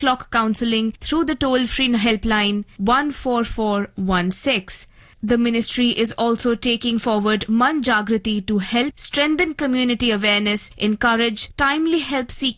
clock counseling through the toll-free helpline 14416. The ministry is also taking forward Man Jagriti to help strengthen community awareness, encourage timely help seeking